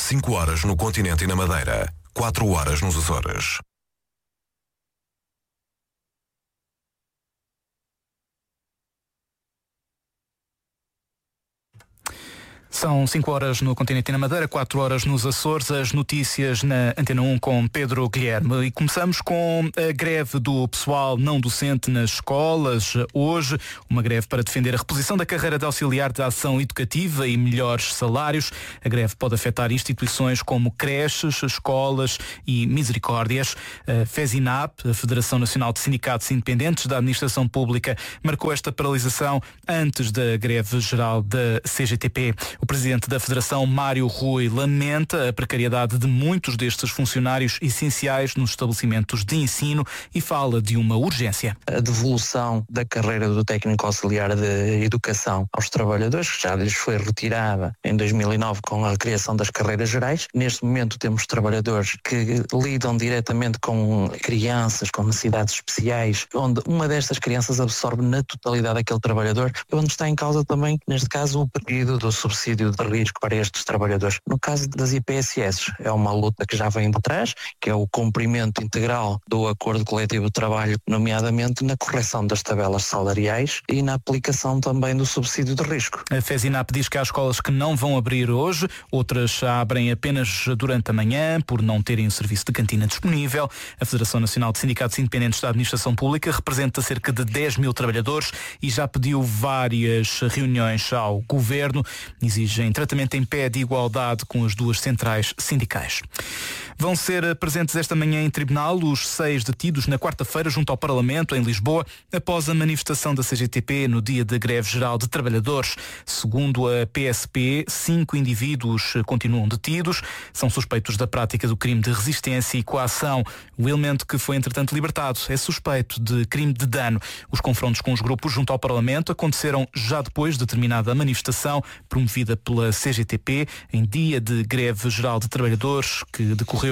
5 horas no continente e na Madeira, 4 horas nos Açores. São 5 horas no continente e na Madeira, 4 horas nos Açores. As notícias na Antena 1 com Pedro Guilherme. E começamos com a greve do pessoal não docente nas escolas. Hoje, uma greve para defender a reposição da carreira de auxiliar de ação educativa e melhores salários. A greve pode afetar instituições como creches, escolas e misericórdias. A FESINAP, a Federação Nacional de Sindicatos Independentes da Administração Pública, marcou esta paralisação antes da greve geral da CGTP. O presidente da Federação, Mário Rui, lamenta a precariedade de muitos destes funcionários essenciais nos estabelecimentos de ensino e fala de uma urgência. A devolução da carreira do técnico auxiliar de educação aos trabalhadores, que já lhes foi retirada em 2009 com a criação das carreiras gerais. Neste momento temos trabalhadores que lidam diretamente com crianças com necessidades especiais, onde uma destas crianças absorve na totalidade aquele trabalhador, onde está em causa também, neste caso, o pedido do subsídio de risco para estes trabalhadores. No caso das IPSS, é uma luta que já vem de trás, que é o cumprimento integral do acordo coletivo de trabalho, nomeadamente na correção das tabelas salariais e na aplicação também do subsídio de risco. A FESINAP diz que há escolas que não vão abrir hoje, outras abrem apenas durante a manhã, por não terem o serviço de cantina disponível. A Federação Nacional de Sindicatos Independentes da Administração Pública representa cerca de 10 mil trabalhadores e já pediu várias reuniões ao Governo. Exigem tratamento em pé de igualdade com as duas centrais sindicais. Vão ser presentes esta manhã em tribunal os 6 detidos na quarta-feira junto ao Parlamento, em Lisboa, após a manifestação da CGTP no dia da greve geral de trabalhadores. Segundo a PSP, 5 indivíduos continuam detidos. São suspeitos da prática do crime de resistência e coação. O elemento que foi, entretanto, libertado é suspeito de crime de dano. Os confrontos com os grupos junto ao Parlamento aconteceram já depois de terminada a manifestação promovida pela CGTP em dia de greve geral de trabalhadores que decorreu